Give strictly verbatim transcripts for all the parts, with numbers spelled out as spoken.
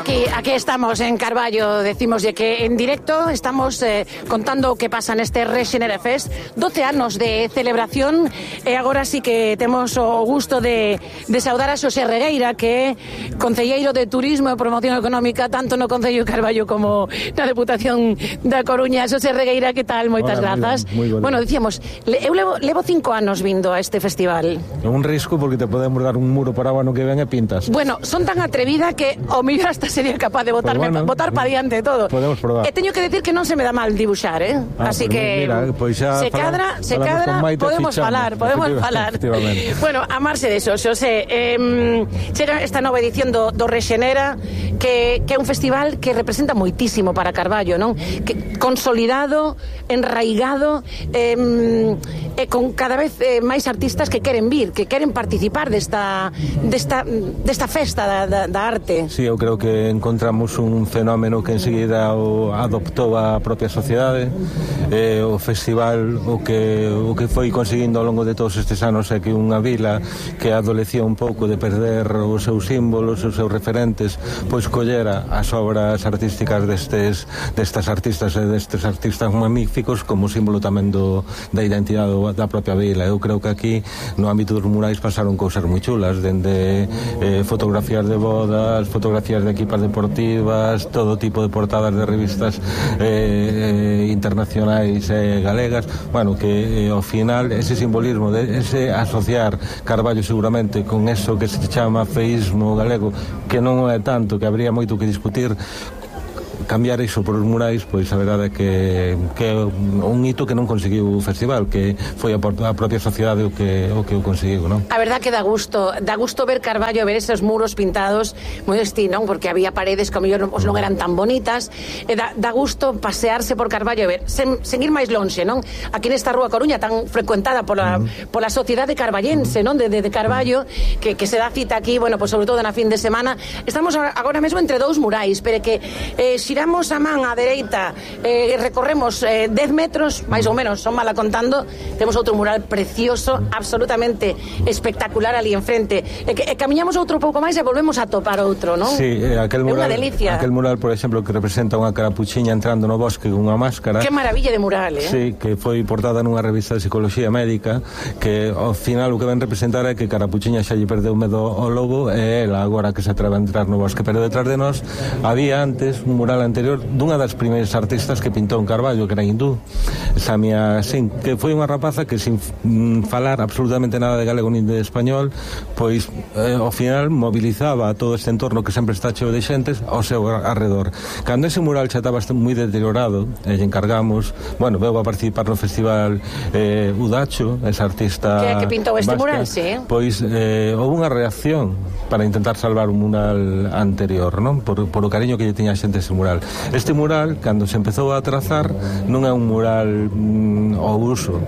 Aquí, aquí estamos en Carballo, decimos que en directo estamos eh, contando o que pasa neste Rexenera Fest, doce anos de celebración, e agora sí que temos o gusto de, de saudar a Xosé Regueira, que é concelleiro de Turismo e Promoción Económica tanto no Concello de Carballo como na Deputación da Coruña. Xosé Regueira, que tal? Moitas Hola, grazas. Muy bueno. Bueno, dicíamos, eu levo, levo cinco anos vindo a este festival. É un risco porque te podemos dar un muro para o ano que ven e pintas. Bueno, son tan atrevida que o mellor hasta sería capaz de botarme, pues bueno, botar para diante todo. Podemos probar. E teño que decir que non se me dá mal dibuxar, eh? Ah, Así pues que mira, pues xa se cadra, se cadra, podemos falar, podemos falar. Bueno, amarse de eso, Xosé, eh, chega esta nova edición do, do Rexenera, que, que é un festival que representa moitísimo para Carballo, non? Que, consolidado, enraigado, eh, e con cada vez eh, máis artistas que queren vir, que queren participar desta, desta, desta festa da, da, da arte. Sí, eu creo que encontramos un fenómeno que enseguida o adoptou a propia sociedade. Eh, o festival o que, o que foi conseguindo ao longo de todos estes anos é que unha vila que adolecía un pouco de perder os seus símbolos, os seus referentes, pois collera as obras artísticas destes, destas artistas e destes artistas magníficos como símbolo tamén do, da identidade da propia vila. Eu creo que aquí no ámbito dos murais pasaron cousas moi chulas, dende eh, fotografías de bodas, fotografías de equipas deportivas, todo tipo de portadas de revistas eh, internacionais e eh, galegas. Bueno, que eh, ao final ese simbolismo de ese asociar Carballo seguramente con eso que se chama feísmo galego, que non é tanto, que habría moito que discutir, cambiar iso por os murais, pois a verdade é que, que é un hito que non conseguiu o festival, que foi a, a propia sociedade o que o que o conseguiu, non? A verdade que dá gusto, dá gusto ver Carballo, ver esos muros pintados moi destino, non? Porque había paredes que a mellor non, non eran tan bonitas, e dá, dá gusto pasearse por Carballo e ver, sen, sen ir máis lonxe, non? Aquí nesta rúa Coruña tan frecuentada pola, mm. pola sociedade carballense, non? De, de, de Carballo, que, que se dá cita aquí, bueno, pues sobre todo na fin de semana. Estamos agora mesmo entre dous murais, pero que eh, xiramos a man á dereita, eh, recorremos eh, dez metros, máis ou menos, son mala contando, temos outro mural precioso, absolutamente espectacular ali enfrente, e, que, e camiñamos outro pouco máis e volvemos a topar outro, non? Sí, eh, aquel mural, é unha delicia. Aquel mural, por exemplo, que representa unha carapuchiña entrando no bosque con unha máscara. Que maravilla de mural, eh? Sí, que foi portada nunha revista de psicología médica, que ao final o que ven representar é que Carapuchiña xa lle perdeu medo ao lobo e ela agora que se atreve a entrar no bosque, pero detrás de nós había antes un mural anterior dunha das primeiras artistas que pintou en Carballo, que era hindú, Samia Singh, que foi unha rapaza que sin falar absolutamente nada de galego nin de español, pois eh, ao final mobilizaba todo este entorno que sempre está cheo de xentes ao seu arredor. Cando ese mural xa estaba moi deteriorado, e lle encargamos, bueno, veu a participar no festival eh, Udacho, esa artista que, que pintou este vasca, mural, sí. Pois eh, houve unha reacción para intentar salvar un mural anterior, non? Por, por o cariño que lle tiña a xente ese mural. Este mural, cando se empezou a trazar, non é un mural mm, ao uso.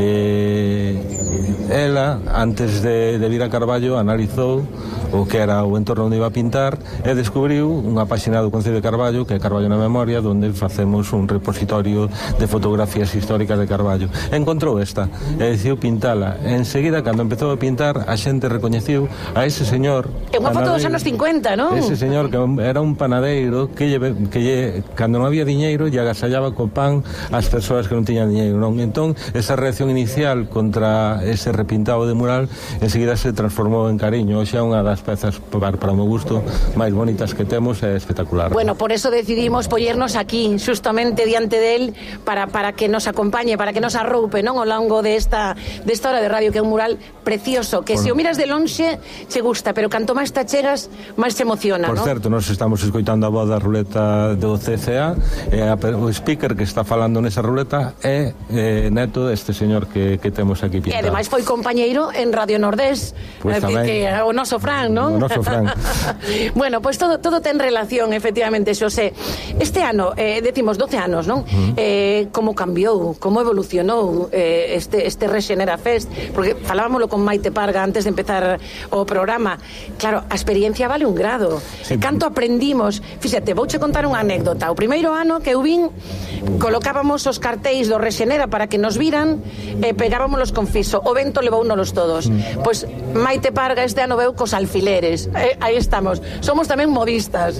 Eh, ela, antes de, de vir a Carballo, analizou o que era o entorno onde iba a pintar e descubriu unha páxina do Concello de Carballo, que é Carballo na Memoria, onde facemos un repositorio de fotografías históricas de Carballo. Encontrou esta e decidiu pintala. Enseguida, cando empezou a pintar, a xente recoñeciu a ese señor. É unha foto dos anos cincuenta, non? Ese señor que era un panadeiro que lle, que lle, cando non había diñeiro, lle agasallaba co pan ás persoas que non tiñan diñeiro, non? Entón, esa reacción inicial contra ese repintado de mural enseguida se transformou en cariño. Hoxe é unha das pezas, para, para o meu gusto, máis bonitas que temos, é espectacular. Bueno, por eso decidimos pollernos aquí, justamente diante del, para, para que nos acompañe, para que nos arroupe, non? Ao longo desta, desta hora de radio, que é un mural precioso, que bueno, se o miras de lonxe, che gusta, pero canto máis te chegas, máis te emociona, por non? certo, nos estamos escoitando a voz da ruleta do C C A, e a, o speaker que está falando nesa ruleta é eh, neto deste señor que, que temos aquí pintado. E ademais foi compañeiro en Radio Nordés, pues decir, que o noso Fran, non? O noso Fran. Bueno, pois pues todo, todo ten relación, efectivamente, Xosé. Este ano, eh, decimos doce anos, non? Uh-huh. Eh, como cambiou, como evolucionou eh, este, este Rexenera Fest, porque falábamoslo con Maite Parga antes de empezar o programa. Claro, a experiencia vale un grado. Sí. Canto aprendimos. Fíxate, vouche contar unha anécdota. O primeiro ano que eu vin, colocábamos os cartéis do Rexenera para que nos viran e pegábamos los con fiso. O vento levounolos todos. Mm. Pois Maite Parga este ano veu cos alfileres alquileres. Eh, aí estamos. Somos tamén modistas.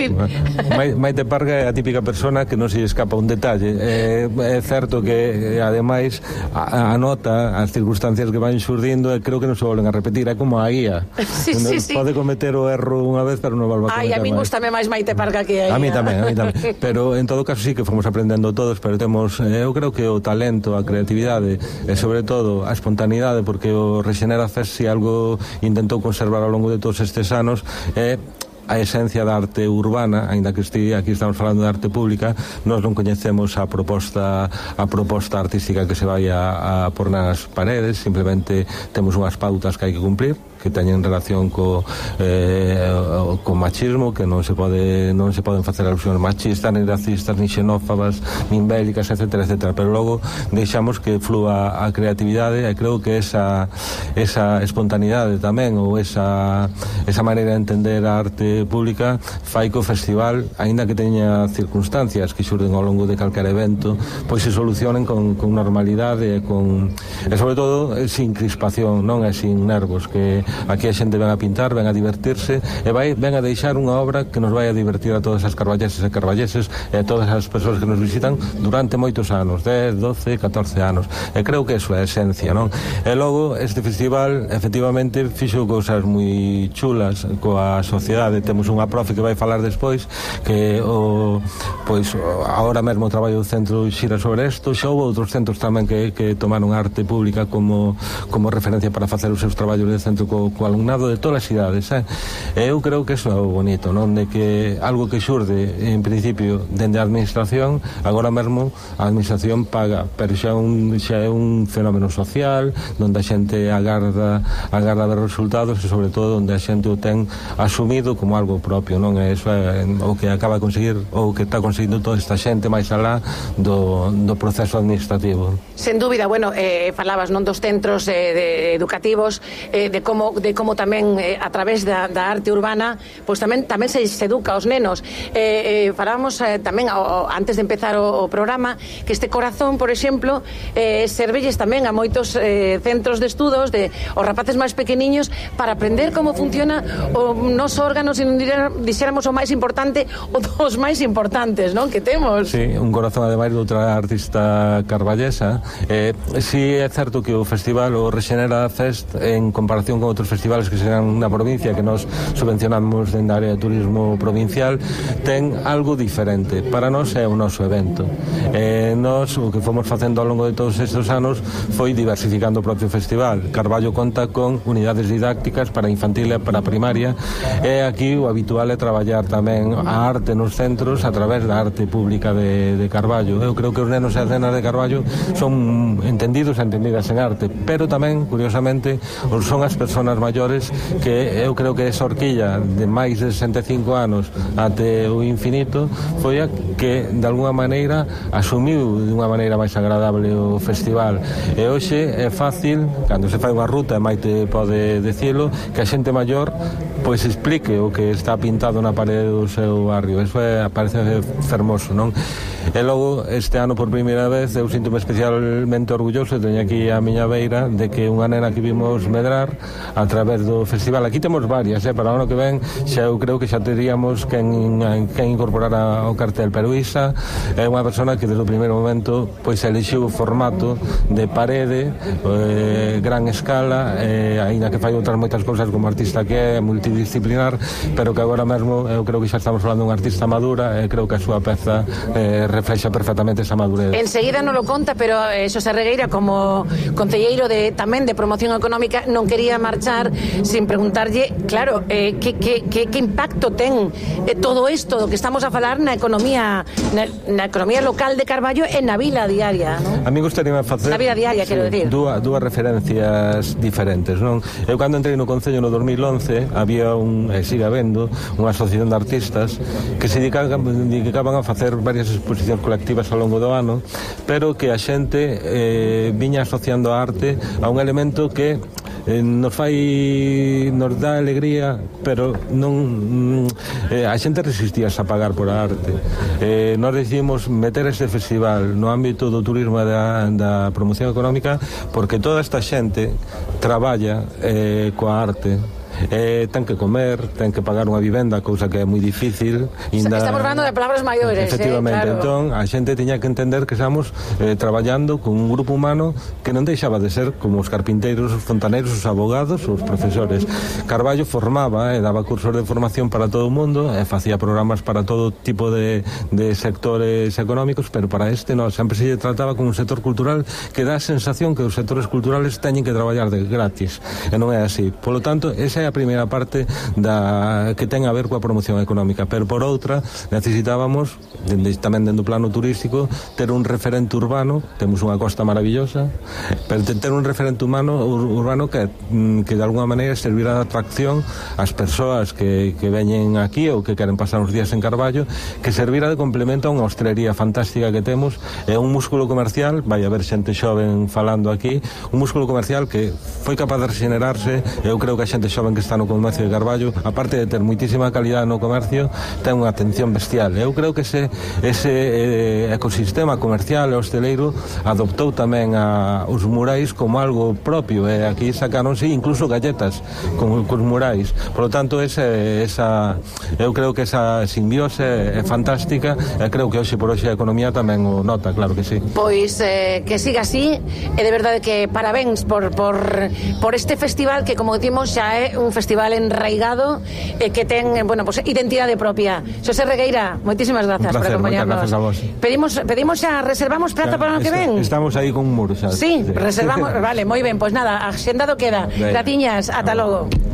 Maite Parga é a típica persona que non se escapa un detalle. É, é certo que, ademais, anota as circunstancias que van xurdindo e creo que non se volven a repetir. É como a guía. Sí, sí, sí. Pode cometer o erro unha vez, pero non volva a cometer. Ai, a mí gustame máis Maite Parga que a guía. A mí tamén, a mí tamén. Pero, en todo caso, sí que fomos aprendendo todos, pero temos, eu creo que o talento, a creatividade e, sobre todo, a espontaneidade, porque o Rexenera Fest, si algo intentou conservar ao longo de todos estes anos, é a esencia da arte urbana, aínda que este, aquí estamos falando de arte pública, nós non coñecemos a proposta a proposta artística que se vai a, a por nas paredes, simplemente temos unhas pautas que hai que cumplir, que teñen relación co eh, co machismo, que non se pode non se poden facer alusións machistas, nin racistas, nin xenófobas, nin bélicas, etcétera, etcétera, pero logo deixamos que flúa a creatividade, e creo que esa esa espontaneidade tamén, ou esa esa maneira de entender a arte pública fai que o festival, aínda que teña circunstancias que xurden ao longo de calquer evento, pois se solucionen con, con normalidade e con e sobre todo sin crispación, non é sin nervos, que aquí a xente ven a pintar, ven a divertirse e vai, ven a deixar unha obra que nos vai a divertir a todas as carballeses e carballeses e a todas as persoas que nos visitan durante moitos anos, dez, doce, catorce anos, e creo que eso é a esencia, non? E logo este festival efectivamente fixo cousas moi chulas coa sociedade. Temos unha profe que vai falar despois, que o, pois agora mesmo o traballo do centro xira sobre isto. Xa houve outros centros tamén que, que tomaron arte pública como, como referencia para facer os seus traballos de centro co, co alumnado de todas as idades, eh? E eu creo que iso é o bonito, non? De que algo que xurde en principio dende a administración, agora mesmo a administración paga, pero xa, un, xa é un fenómeno social onde a xente agarda agarda ver resultados e sobre todo onde a xente o ten asumido como algo propio, non? E iso é o que acaba de conseguir, ou que está conseguindo toda esta xente máis alá do, do proceso administrativo. Sen dúbida, bueno, eh, falabas non dos centros eh, de, educativos, eh, de como de como tamén eh, a través da, da arte urbana, pois tamén tamén se, se educa aos nenos. Eh, eh, falábamos eh, tamén o, antes de empezar o, o programa que este corazón, por exemplo, eh, servelles tamén a moitos eh, centros de estudos de os rapaces máis pequeniños para aprender como funciona o noso órgano, se non dixéramos o máis importante, o dos máis importantes, non? Que temos. Sí, un corazón ademais de outra artista carballesa. Eh, si é certo que o festival, o Rexenera Fest, en comparación con outros festivales que serán na provincia, que nos subvencionamos dentro da área de turismo provincial, ten algo diferente. Para nós é o noso evento. Eh, nós, o que fomos facendo ao longo de todos estes anos foi diversificando o propio festival. Carballo conta con unidades didácticas para infantil e para primaria, e aquí o habitual é traballar tamén a arte nos centros a través da arte pública de, de Carballo. Eu creo que os nenos e as nenas de Carballo son entendidos e entendidas en arte, pero tamén, curiosamente, son as persoas maiores que eu creo que esa horquilla de máis de sesenta e cinco anos até o infinito foi a que, de alguna maneira, asumiu de unha maneira máis agradable o festival. E hoxe é fácil, cando se fai unha ruta, Maite pode decirlo, que a xente maior pois explique o que está pintado na parede do seu barrio. Eso é, parece fermoso, non? E logo, este ano por primeira vez, eu sinto-me especialmente orgulloso, teño aquí a miña beira, de que unha nena que vimos medrar a través do festival. Aquí temos varias, eh? Para o ano que ven xa eu creo que xa teríamos quen, quen incorporar ao cartel, pero Isa é unha persona que desde o primeiro momento pois elixiu o formato de parede, eh, gran escala, eh, aínda que fai outras moitas cousas como artista que é multidisciplinar, pero que agora mesmo eu creo que xa estamos falando de unha artista madura e creo que a súa peza eh, reflexa perfectamente esa madurez. Enseguida non lo conta, pero eh, Xosé Regueira, como concelleiro de, tamén de promoción económica, non quería marchar sin preguntarlle, claro, eh, que, que, que, que impacto ten eh, todo isto do que estamos a falar na economía na, na economía local de Carballo e na vila diaria, non? A mí gustaría facer na vida diaria, sí, quero decir. Dúas, dúas referencias diferentes, non? Eu cando entrei no Concello no dos mil once había un, e sigue habendo, unha asociación de artistas que se dedicaban, dedicaban a facer varias exposicións colectivas ao longo do ano, pero que a xente eh, viña asociando a arte a un elemento que eh, nos fai, nos dá alegría, pero non eh, a xente resistíase a pagar por a arte. Eh, nós decidimos meter este festival no ámbito do turismo e da, da promoción económica porque toda esta xente traballa eh, coa arte. eh, ten que comer, ten que pagar unha vivenda, cousa que é moi difícil. Inda... Estamos falando de palabras maiores, efectivamente, eh, claro. Entón, a xente tiña que entender que estamos eh, traballando con un grupo humano que non deixaba de ser como os carpinteiros, os fontaneiros, os abogados, os profesores. Carballo formaba, eh, daba cursos de formación para todo o mundo, eh, facía programas para todo tipo de, de sectores económicos, pero para este non, sempre se lle trataba como un sector cultural que dá a sensación que os sectores culturales teñen que traballar de gratis, e non é así. Polo tanto, esa é a primeira parte da que ten a ver coa promoción económica, pero por outra necesitábamos, dende, tamén dentro do plano turístico, ter un referente urbano. Temos unha costa maravillosa, pero ter un referente humano urbano que, que de alguna maneira servirá de atracción ás persoas que, que veñen aquí ou que queren pasar uns días en Carballo, que servirá de complemento a unha hostelería fantástica que temos, é un músculo comercial, vai haber xente xoven falando aquí, un músculo comercial que foi capaz de regenerarse. Eu creo que a xente xoven que está no comercio de Carballo, aparte de ter moitísima calidade no comercio, ten unha atención bestial. Eu creo que ese, ese eh, ecosistema comercial e hosteleiro adoptou tamén a, os murais como algo propio, e aquí sacáronse incluso galletas con, con murais. Por lo tanto, ese, esa, eu creo que esa simbiose é fantástica, e creo que hoxe por hoxe a economía tamén o nota, claro que sí. Pois eh, que siga así, e de verdade que parabéns por, por, por este festival que, como decimos, xa é un festival enraigado e que ten, bueno, pues, identidade propia. Xosé Regueira, moitísimas grazas placer, por acompañarnos. Pedimos, pedimos xa, reservamos praza para o ano que ven. Estamos aí con un muro, xa. Sí, reservamos, vale, moi ben, pois pues nada, axendado queda. Gratiñas, ata logo.